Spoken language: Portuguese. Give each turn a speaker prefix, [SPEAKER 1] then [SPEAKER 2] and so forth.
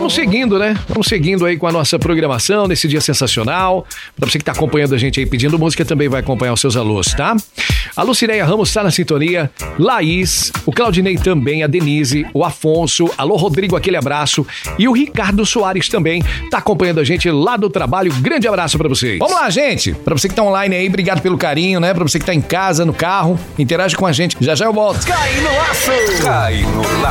[SPEAKER 1] vamos seguindo, né? Vamos seguindo aí com a nossa programação nesse dia sensacional. Pra você que tá acompanhando a gente aí pedindo música, também vai acompanhar os seus alôs, tá? A Lucinéia Ramos tá na sintonia, Laís, o Claudinei também, a Denise, o Afonso, alô Rodrigo, aquele abraço, e o Ricardo Soares também tá acompanhando a gente lá do trabalho. Grande abraço pra vocês.
[SPEAKER 2] Vamos lá, gente. Pra você que tá online aí, obrigado pelo carinho, né? Pra você que tá em casa, no carro, interage com a gente. Já já eu volto.
[SPEAKER 3] Cai no laço! Cai no laço!